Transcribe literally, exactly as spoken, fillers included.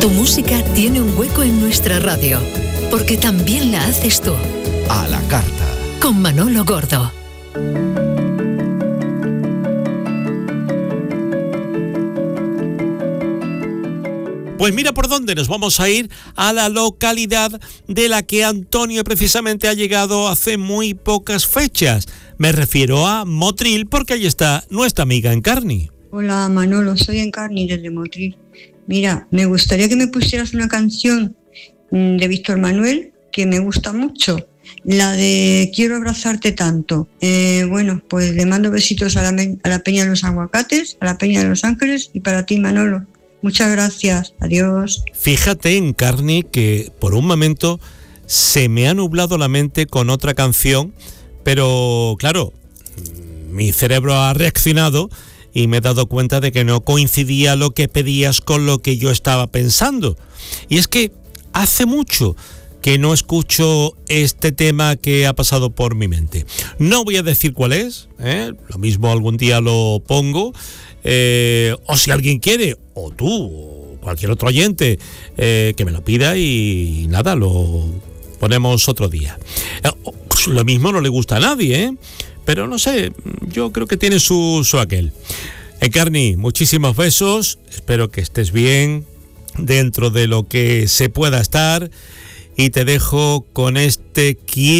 Tu música tiene un hueco en nuestra radio, porque también la haces tú. A la carta. Con Manolo Gordo. Pues mira por dónde nos vamos a ir, a la localidad de la que Antonio precisamente ha llegado hace muy pocas fechas. Me refiero a Motril, porque allí está nuestra amiga Encarni. Hola Manolo, soy Encarni desde Motril. Mira, me gustaría que me pusieras una canción de Víctor Manuel que me gusta mucho, la de Quiero abrazarte tanto. Eh, bueno, pues le mando besitos a la, a la Peña de los Aguacates, a la Peña de los Ángeles y para ti, Manolo. Muchas gracias, adiós. Fíjate, Encarni, que por un momento se me ha nublado la mente con otra canción, pero claro, mi cerebro ha reaccionado y me he dado cuenta de que no coincidía lo que pedías con lo que yo estaba pensando. Y es que hace mucho que no escucho este tema que ha pasado por mi mente. No voy a decir cuál es, ¿eh? Lo mismo algún día lo pongo, eh, o si alguien quiere, o tú, o cualquier otro oyente, eh, que me lo pida y nada, lo ponemos otro día. Eh, lo mismo no le gusta a nadie, ¿eh? Pero no sé, yo creo que tiene su, su aquel. Encarni, muchísimos besos, espero que estés bien dentro de lo que se pueda estar y te dejo con este